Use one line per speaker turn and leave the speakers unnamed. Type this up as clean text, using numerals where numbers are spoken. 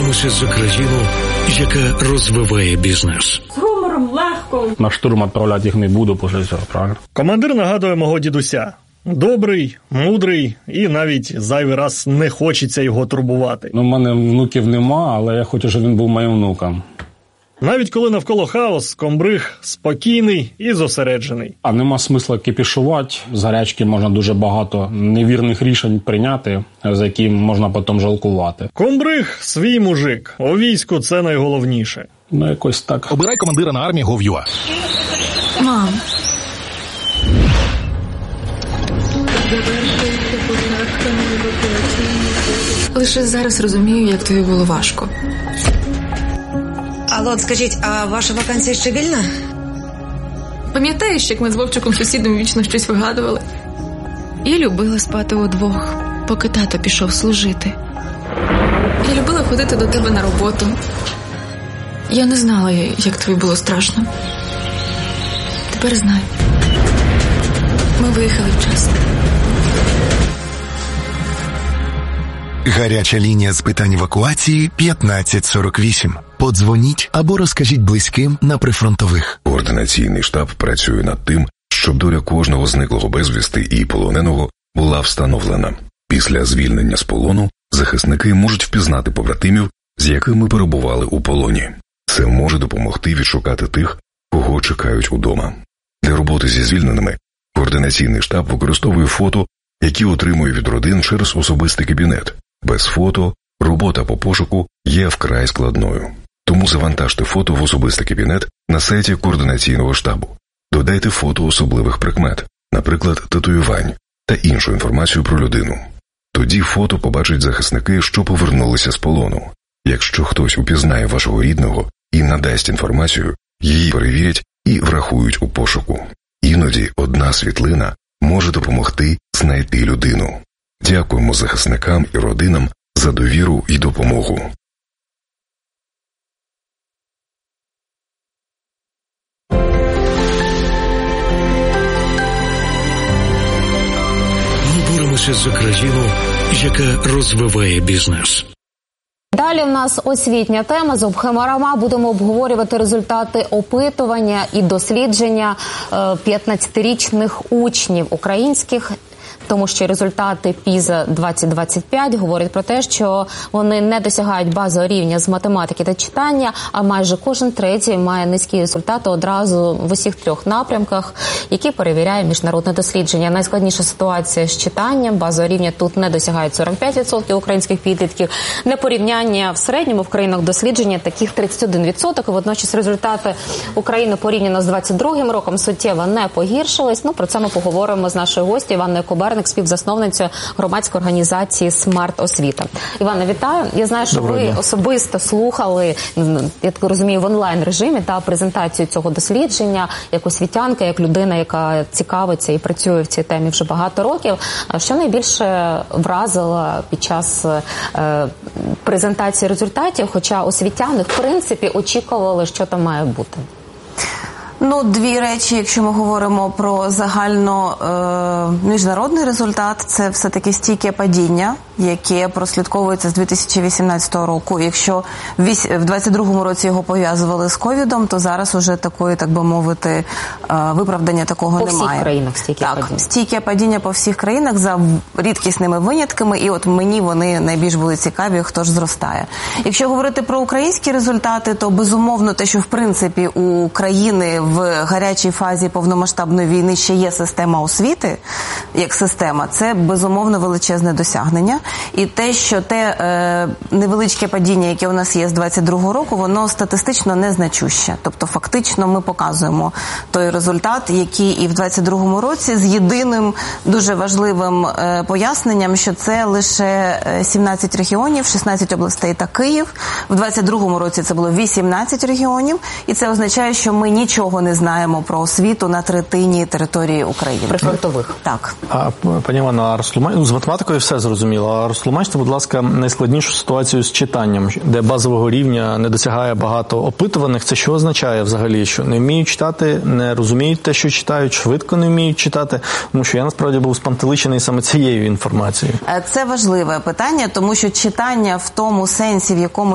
боремося за країну, яка розвиває бізнес.
З гумором, легко.
На штурм відправляти їх не буду, після цього, правильно?
Командир нагадує мого дідуся. Добрий, мудрий і навіть зайвий раз не хочеться його турбувати.
У мене внуків нема, але я хочу, щоб він був моїм внуком.
Навіть коли навколо хаос, комбриг спокійний і зосереджений.
А нема смисла кипішувати. З гарячки можна дуже багато невірних рішень прийняти, за які можна потім жалкувати.
Комбриг – свій мужик. У війську це найголовніше.
Ну, якось так.
Обирай командира на армії Gov.ua.
Мам. Лише зараз розумію, як тобі було важко.
Алло, скажіть, а ваша вакансія ще вільна?
Пам'ятаєш, як ми з Вовчиком сусідом вічно щось вигадували? Я любила спати удвох, поки тато пішов служити. Я любила ходити до тебе на роботу. Я не знала, як тобі було страшно. Тепер знаю. Ми виїхали вчасно.
Гаряча лінія з питань евакуації 1548. Подзвоніть або розкажіть близьким на прифронтових.
Координаційний штаб працює над тим, щоб доля кожного зниклого безвісти і полоненого була встановлена. Після звільнення з полону захисники можуть впізнати побратимів, з якими перебували у полоні. Це може допомогти відшукати тих, кого чекають удома. Для роботи зі звільненими координаційний штаб використовує фото, які отримує від родин через особистий кабінет. Без фото робота по пошуку є вкрай складною. Тому завантажте фото в особистий кабінет на сайті координаційного штабу. Додайте фото особливих прикмет, наприклад, татуювань та іншу інформацію про людину. Тоді фото побачать захисники, що повернулися з полону. Якщо хтось упізнає вашого рідного і надасть інформацію, її перевірять і врахують у пошуку. Іноді одна світлина може допомогти знайти людину. Дякуємо захисникам і родинам за довіру і допомогу.
Ми боремося за країну, яка розвиває бізнес.
Далі в нас освітня тема. З Обхемарама будемо обговорювати результати опитування і дослідження 15-річних учнів українських, тому що результати PISA-2025 говорять про те, що вони не досягають базового рівня з математики та читання, а майже кожен третій має низькі результати одразу в усіх трьох напрямках, які перевіряє міжнародне дослідження. Найскладніша ситуація з читанням. Базового рівня тут не досягають 45% українських підлітків. Для порівняння в середньому в країнах дослідження таких 31%. Водночас результати України порівняно з 22-м роком суттєво не погіршились. Про це ми поговоримо з нашою гостю Іванною Коберник, співзасновницею громадської організації «Смарт Освіта». Івана, вітаю. Я знаю, що ви особисто слухали, я так розумію, в онлайн-режимі презентацію цього дослідження, як освітянка, як людина, яка цікавиться і працює в цій темі вже багато років. Що найбільше вразило під час презентації результатів, хоча освітяни, в принципі, очікували, що там має бути?
Дві речі, якщо ми говоримо про загально міжнародний результат, це все-таки стійке падіння, яке прослідковується з 2018 року. Якщо в 2022 році його пов'язували з ковідом, то зараз уже такої, так би мовити, виправдання такого немає.
По всіх країнах стійке падіння?
Так, стійке падіння по всіх країнах за рідкісними винятками, і от мені вони найбільш були цікаві, хто ж зростає. Якщо говорити про українські результати, то безумовно те, що в принципі у країни в гарячій фазі повномасштабної війни ще є система освіти, як система, це безумовно величезне досягнення. І те, що те невеличке падіння, яке у нас є з 22-го року, воно статистично незначуще. Тобто фактично ми показуємо той результат, який і в 22-му році, з єдиним дуже важливим поясненням, що це лише 17 регіонів, 16 областей та Київ. В 22-му році це було 18 регіонів, і це означає, що ми нічого не знаємо про освіту на третині території України.
Прифронтових.
Так.
Пані Івано, з математикою все зрозуміло. А розтлумачте, будь ласка, найскладнішу ситуацію з читанням, де базового рівня не досягає багато опитуваних. Це що означає взагалі? Що не вміють читати, не розуміють те, що читають, швидко не вміють читати? Тому що я насправді був спантеличений саме цією інформацією.
Це важливе питання, тому що читання в тому сенсі, в якому